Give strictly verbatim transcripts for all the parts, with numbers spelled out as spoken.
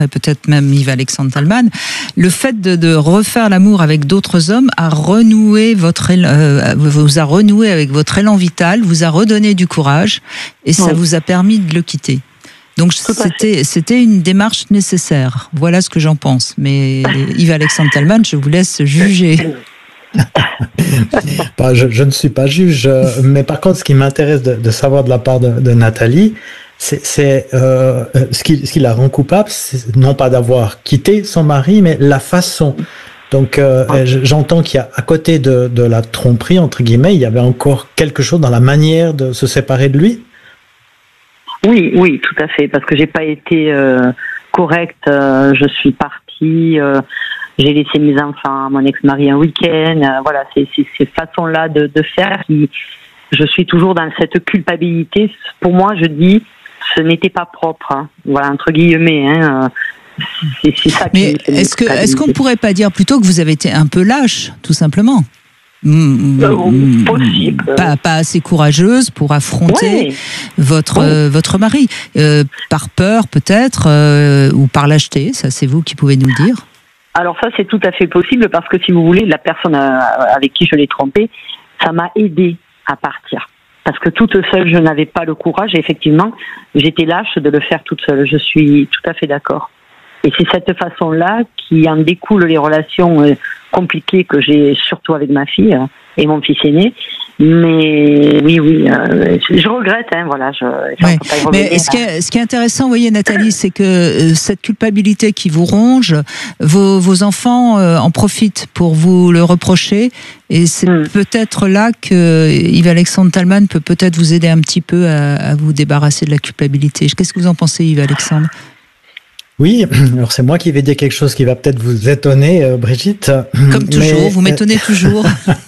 et peut-être même Yves-Alexandre Talman, le fait de, de refaire l'amour avec d'autres hommes a renoué votre élan, euh, vous a renoué avec votre élan vital, vous a redonné du courage et ça oui. vous a permis de le quitter. Donc c'était, c'était une démarche nécessaire. Voilà ce que j'en pense. Mais Yves-Alexandre Talman, je vous laisse juger. Bah, je, je ne suis pas juge, mais par contre, ce qui m'intéresse de, de savoir de la part de, de Nathalie, c'est, c'est euh, ce, qui, ce qui la rend coupable, c'est non pas d'avoir quitté son mari, mais la façon. Donc, euh, j'entends qu'il y a, à côté de, de la tromperie, entre guillemets, il y avait encore quelque chose dans la manière de se séparer de lui. Oui, oui, tout à fait, parce que j'ai pas été euh, correcte. Euh, je suis partie. Euh, J'ai laissé mes enfants à mon ex-mari un week-end. Euh, voilà, c'est, c'est ces façons-là de, de faire qui, je suis toujours dans cette culpabilité. Pour moi, je dis, ce n'était pas propre. Hein. Voilà, entre guillemets. Hein. C'est, c'est ça Mais qui est-ce que, est-ce qu'on ne pourrait pas dire plutôt que vous avez été un peu lâche, tout simplement? Euh, possible. Pas, pas assez courageuse pour affronter oui. votre oui. euh, votre mari, euh, par peur peut-être euh, ou par lâcheté. Ça, c'est vous qui pouvez nous le dire. Alors ça, c'est tout à fait possible parce que si vous voulez, la personne avec qui je l'ai trompé, ça m'a aidé à partir. Parce que toute seule, je n'avais pas le courage et effectivement, j'étais lâche de le faire toute seule. Je suis tout à fait d'accord. Et c'est cette façon-là qui en découle les relations compliquées que j'ai, surtout avec ma fille et mon fils aîné. Mais oui, oui, euh, je regrette, hein, voilà. Je, je ouais. peux pas y revenir, Mais ce qui, est, ce qui est intéressant, vous voyez, Nathalie, c'est que euh, cette culpabilité qui vous ronge, vos, vos enfants euh, en profitent pour vous le reprocher. Et c'est mm. peut-être là que Yves-Alexandre Talman peut peut-être vous aider un petit peu à, à vous débarrasser de la culpabilité. Qu'est-ce que vous en pensez, Yves-Alexandre ? Oui, alors c'est moi qui vais dire quelque chose qui va peut-être vous étonner, euh, Brigitte. Comme toujours, mais... vous m'étonnez toujours.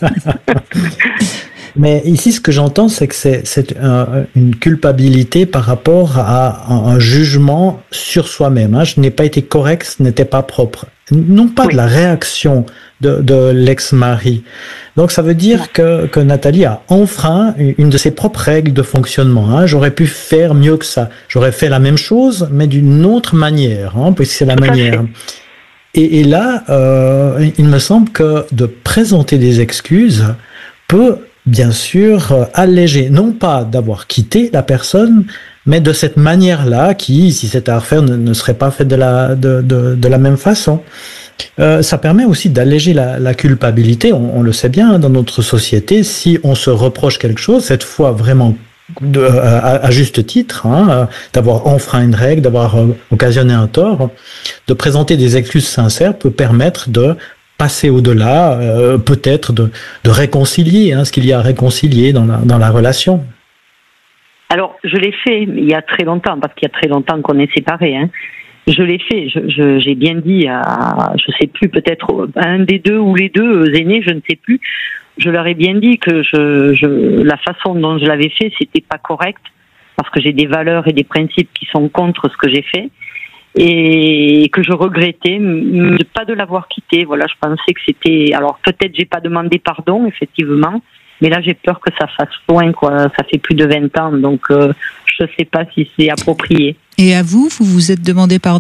Mais ici, ce que j'entends, c'est que c'est, c'est un, une culpabilité par rapport à un, un jugement sur soi-même. Hein. Je n'ai pas été correct, ce n'était pas propre. Non pas oui. de la réaction de, de l'ex-mari. Donc ça veut dire que, que Nathalie a enfreint une de ses propres règles de fonctionnement. Hein. J'aurais pu faire mieux que ça. J'aurais fait la même chose, mais d'une autre manière, hein, puisque c'est la Tout manière. Et, et là, euh, il me semble que de présenter des excuses peut bien sûr alléger, non pas d'avoir quitté la personne, mais de cette manière-là qui, si c'était à refaire, ne, ne serait pas fait de la, de, de, de la même façon. Euh, ça permet aussi d'alléger la, la culpabilité. On, on le sait bien, hein, dans notre société, si on se reproche quelque chose, cette fois vraiment de, à, à juste titre, hein, d'avoir enfreint une règle, d'avoir euh, occasionné un tort, de présenter des excuses sincères peut permettre de passer au-delà, euh, peut-être de, de réconcilier, hein, ce qu'il y a à réconcilier dans la, dans la relation. Alors, je l'ai fait il y a très longtemps, parce qu'il y a très longtemps qu'on est séparés. Hein. Je l'ai fait, je, je, j'ai bien dit à, je sais plus, peut-être un des deux ou les deux aînés, je ne sais plus, je leur ai bien dit que je, je, la façon dont je l'avais fait, c'était pas correct, parce que j'ai des valeurs et des principes qui sont contre ce que j'ai fait. Et que je regrettais pas de l'avoir quitté. Voilà, je pensais que c'était. Alors peut-être j'ai pas demandé pardon, effectivement, mais là j'ai peur que ça fasse loin, quoi. Ça fait plus de vingt ans, donc euh, je sais pas si c'est approprié. Et à vous, vous vous êtes demandé pardon ?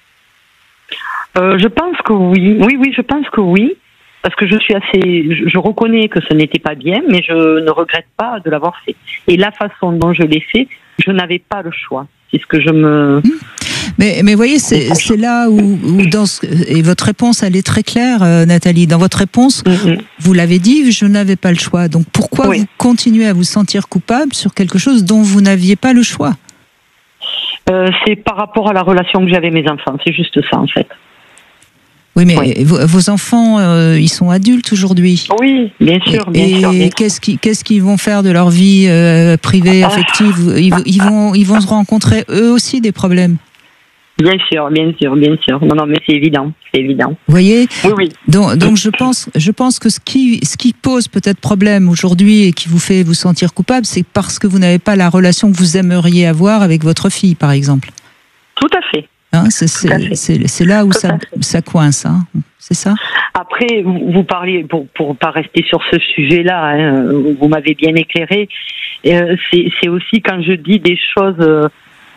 euh, Je pense que oui, oui, oui, je pense que oui, parce que je suis assez. Je, je reconnais que ce n'était pas bien, mais je ne regrette pas de l'avoir fait. Et la façon dont je l'ai fait, je n'avais pas le choix. C'est ce que je me. Mmh. Mais, mais voyez, c'est, c'est là où, où dans ce, et votre réponse, elle est très claire, euh, Nathalie. Dans votre réponse, mm-hmm. vous l'avez dit, je n'avais pas le choix. Donc pourquoi oui. vous continuez à vous sentir coupable sur quelque chose dont vous n'aviez pas le choix ? euh, C'est par rapport à la relation que j'avais avec mes enfants. C'est juste ça, en fait. Oui, mais oui. Vos, vos enfants, euh, ils sont adultes aujourd'hui. Oui, bien sûr, bien et, sûr. Et qu'est-ce qu'ils, qu'est-ce qu'ils vont faire de leur vie euh, privée, affective ? ah. ils, ils, vont, ils vont se rencontrer eux aussi des problèmes. Bien sûr, bien sûr, bien sûr. Non, non, mais c'est évident, c'est évident. Vous voyez ? Oui, oui. Donc, donc je pense, je pense que ce qui, ce qui pose peut-être problème aujourd'hui et qui vous fait vous sentir coupable, c'est parce que vous n'avez pas la relation que vous aimeriez avoir avec votre fille, par exemple. Tout à fait. Hein, c'est, c'est, c'est, c'est là où ça, ça coince, hein. C'est ça ? Après, vous, vous parliez, pour pour pas rester sur ce sujet-là, hein, vous m'avez bien éclairé. Euh, c'est, c'est aussi quand je dis des choses. Euh,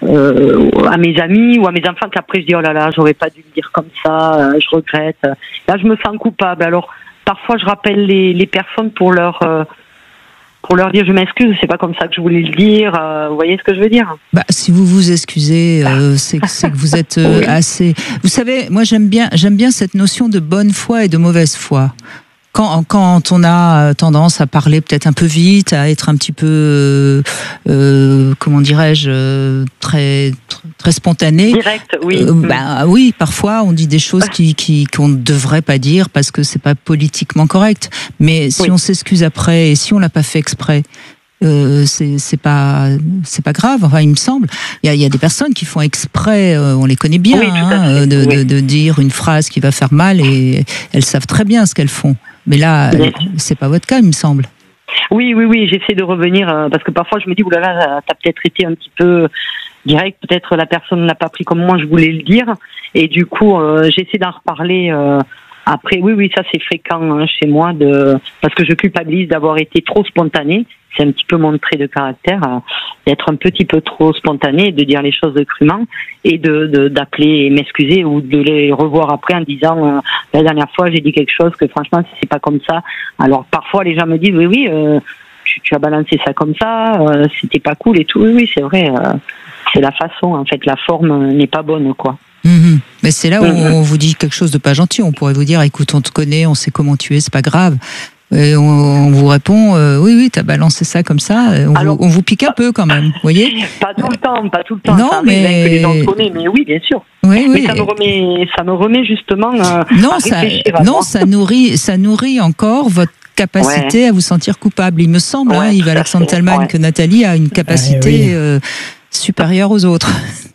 euh, à mes amis ou à mes enfants qu'après je dis oh là là, j'aurais pas dû le dire comme ça, euh, je regrette. Là, je me sens coupable. Alors parfois, je rappelle les, les personnes pour leur euh, pour leur dire je m'excuse, c'est pas comme ça que je voulais le dire. Euh, vous voyez ce que je veux dire? Bah, si vous vous excusez, euh, c'est, c'est que vous êtes euh, oui. assez. Vous savez, moi j'aime bien, j'aime bien cette notion de bonne foi et de mauvaise foi. Quand, quand on a tendance à parler peut-être un peu vite, à être un petit peu, euh, euh, comment dirais-je, très très spontané. Direct, oui. Euh, bah oui, parfois on dit des choses qui, qui qu'on ne devrait pas dire parce que c'est pas politiquement correct. Mais si oui. on s'excuse après et si on l'a pas fait exprès. Euh, c'est, c'est pas c'est pas grave. Enfin, il me semble. Il y a, il y a des personnes qui font exprès. Euh, on les connaît bien, oui, hein, de, oui. de, de dire une phrase qui va faire mal et elles savent très bien ce qu'elles font. Mais là, oui. c'est pas votre cas, il me semble. Oui, oui, oui. J'essaie de revenir euh, parce que parfois je me dis oulala, t'as peut-être été un petit peu direct. Peut-être la personne l'a pas pris comme moi je voulais le dire. Et du coup, euh, j'essaie d'en reparler. Euh, Après, oui, oui, ça c'est fréquent hein, chez moi, de parce que je culpabilise d'avoir été trop spontanée. C'est un petit peu mon trait de caractère, euh, d'être un petit peu trop spontanée, de dire les choses crûment et de, de d'appeler et m'excuser ou de les revoir après en disant euh, la dernière fois j'ai dit quelque chose que franchement c'est pas comme ça. Alors parfois les gens me disent oui, oui, euh, tu, tu as balancé ça comme ça, euh, c'était pas cool et tout. Oui, oui, c'est vrai, euh, c'est la façon. En fait, la forme n'est pas bonne, quoi. Mmh. Mais c'est là où on vous dit quelque chose de pas gentil. On pourrait vous dire, écoute, on te connaît, on sait comment tu es, c'est pas grave. Et on, on vous répond, euh, oui, oui, t'as balancé ça comme ça. On, Alors, vous, on vous pique un peu quand même, vous voyez. Pas tout le temps, pas tout le temps. Non, ça mais que les gens connaissent, mais oui, bien sûr. Oui, oui. Mais ça me remet, ça me remet justement. Euh, non, à ça, à non, ça nourrit, ça nourrit encore votre capacité ouais. à vous sentir coupable. Il me semble, ouais, hein, Yves Alexandre Thalmann, ouais. que Nathalie a une capacité ah, oui. euh, supérieure aux autres.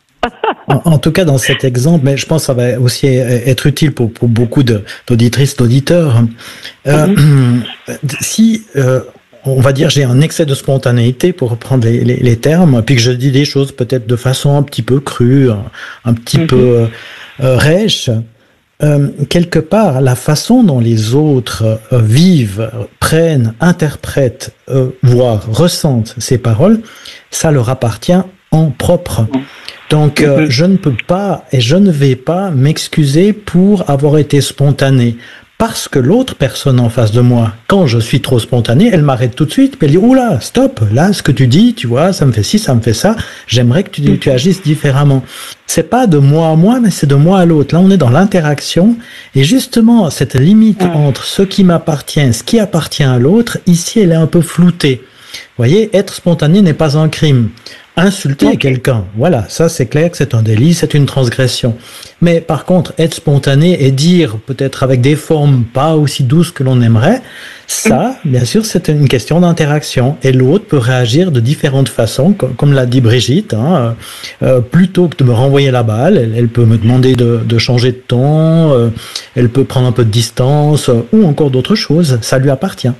En, en tout cas, dans cet exemple, mais je pense que ça va aussi être utile pour, pour beaucoup de, d'auditrices, d'auditeurs. Euh, mm-hmm. Si, euh, on va dire, j'ai un excès de spontanéité, pour reprendre les, les, les termes, puis que je dis des choses peut-être de façon un petit peu crue, un, un petit mm-hmm. peu euh, rêche, euh, quelque part, la façon dont les autres euh, vivent, prennent, interprètent, euh, voire ressentent ces paroles, ça leur appartient en propre. Mm-hmm. Donc, euh, je ne peux pas et je ne vais pas m'excuser pour avoir été spontané. Parce que l'autre personne en face de moi, quand je suis trop spontané, elle m'arrête tout de suite, puis elle dit « Oula, stop, là, ce que tu dis, tu vois, ça me fait ci, ça me fait ça, j'aimerais que tu, tu agisses différemment. » C'est pas de moi à moi, mais c'est de moi à l'autre. Là, on est dans l'interaction. Et justement, cette limite entre ce qui m'appartient, ce qui appartient à l'autre, ici, elle est un peu floutée. Vous voyez, être spontané n'est pas un crime. Insulter okay. quelqu'un, voilà, ça c'est clair que c'est un délit, c'est une transgression. Mais par contre, être spontané et dire peut-être avec des formes pas aussi douces que l'on aimerait, ça, bien sûr, c'est une question d'interaction. Et l'autre peut réagir de différentes façons, comme, comme l'a dit Brigitte. Hein, euh, plutôt que de me renvoyer la balle, elle, elle peut me demander de, de changer de ton, euh, elle peut prendre un peu de distance, euh, ou encore d'autres choses. Ça lui appartient.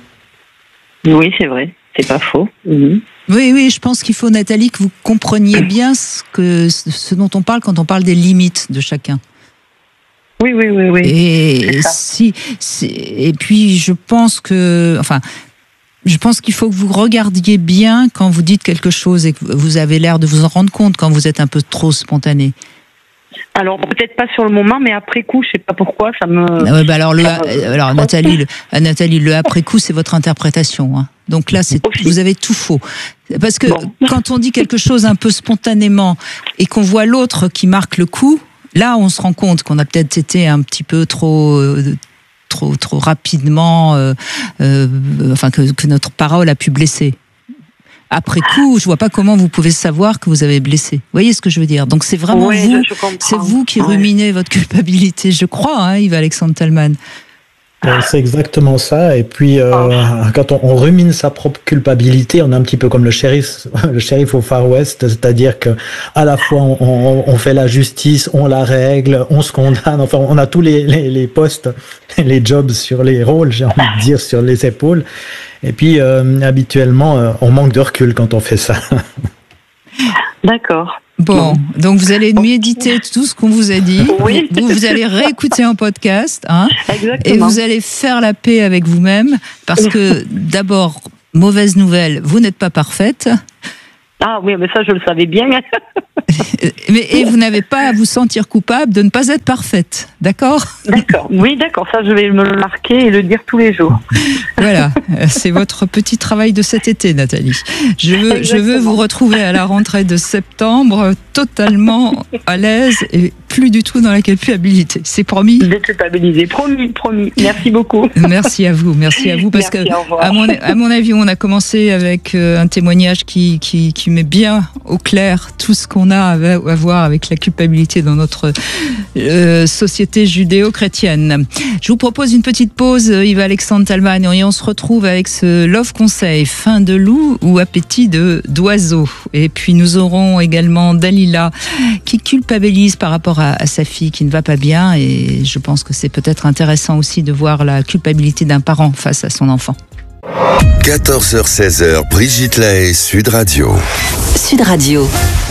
Oui, c'est vrai, c'est pas faux. Mmh. Oui, oui, je pense qu'il faut, Nathalie, que vous compreniez bien ce, que, ce dont on parle quand on parle des limites de chacun. Oui, oui, oui, oui. Et si, si, et puis je pense que, enfin, je pense qu'il faut que vous regardiez bien quand vous dites quelque chose et que vous avez l'air de vous en rendre compte quand vous êtes un peu trop spontané. Alors peut-être pas sur le moment, mais après coup, je sais pas pourquoi ça me. Ouais, bah alors, le, alors Nathalie, le, Nathalie, le après coup, c'est votre interprétation. Hein. Donc là, c'est, vous avez tout faux. Parce que bon. Quand on dit quelque chose un peu spontanément et qu'on voit l'autre qui marque le coup, là, on se rend compte qu'on a peut-être été un petit peu trop, euh, trop, trop rapidement, euh, euh, enfin que, que notre parole a pu blesser. Après coup, je vois pas comment vous pouvez savoir que vous avez blessé. Vous voyez ce que je veux dire? Donc c'est vraiment oui, vous, je, je c'est vous qui ruminez ouais. votre culpabilité, je crois, hein, Yves Alexandre Thalmann. C'est exactement ça. Et puis, euh, oh. quand on, on rumine sa propre culpabilité, on est un petit peu comme le shérif, le shérif au Far West, c'est-à-dire que à la fois on, on, on fait la justice, on la règle, on se condamne. Enfin, on a tous les, les, les postes, les jobs sur les rôles, j'ai envie de dire, sur les épaules. Et puis, euh, habituellement, euh, on manque de recul quand on fait ça. D'accord. Bon, donc vous allez méditer tout ce qu'on vous a dit. Oui. Vous, vous allez réécouter en podcast, hein. Exactement. Et vous allez faire la paix avec vous-même, parce que d'abord, mauvaise nouvelle, vous n'êtes pas parfaite. Ah oui, mais ça, je le savais bien. mais, et vous n'avez pas à vous sentir coupable de ne pas être parfaite, d'accord ? D'accord, oui, d'accord. Ça, je vais me le marquer et le dire tous les jours. Voilà, c'est votre petit travail de cet été, Nathalie. Je veux, je veux vous retrouver à la rentrée de septembre totalement à l'aise et plus du tout dans la culpabilité. C'est promis ? Déculpabilisé, promis, promis. Merci beaucoup. Merci à vous, merci à vous, parce merci, que à mon, à mon avis, on a commencé avec un témoignage qui, qui, qui met bien au clair tout ce qu'on a à voir avec la culpabilité dans notre euh, société judéo-chrétienne. Je vous propose une petite pause, Yves Alexandre Talman, et on se retrouve avec ce Love Conseil, faim de loup ou appétit de d'oiseau. Et puis nous aurons également Dalila qui culpabilise par rapport à, à sa fille qui ne va pas bien, et je pense que c'est peut-être intéressant aussi de voir la culpabilité d'un parent face à son enfant. quatorze heures seize heures, Brigitte Lahaie, Sud Radio. Sud Radio.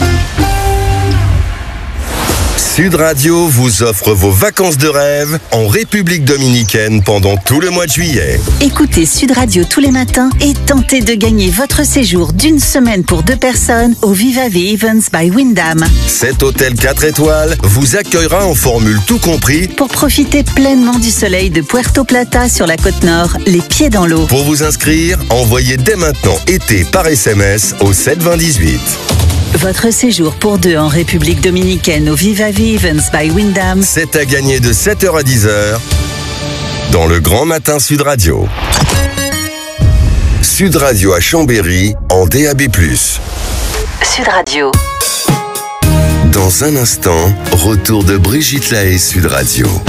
Sud Radio vous offre vos vacances de rêve en République Dominicaine pendant tout le mois de juillet. Écoutez Sud Radio tous les matins et tentez de gagner votre séjour d'une semaine pour deux personnes au Viva V Events by Wyndham. Cet hôtel quatre étoiles vous accueillera en formule tout compris pour profiter pleinement du soleil de Puerto Plata sur la côte nord, les pieds dans l'eau. Pour vous inscrire, envoyez dès maintenant été par S M S au sept vingt dix-huit. Votre séjour pour deux en République Dominicaine au Viva V Events by Wyndham. C'est à gagner de sept heures à dix heures dans le Grand Matin Sud Radio. Sud Radio à Chambéry en D A B plus. Sud Radio. Dans un instant, retour de Brigitte Lahaie, Sud Radio.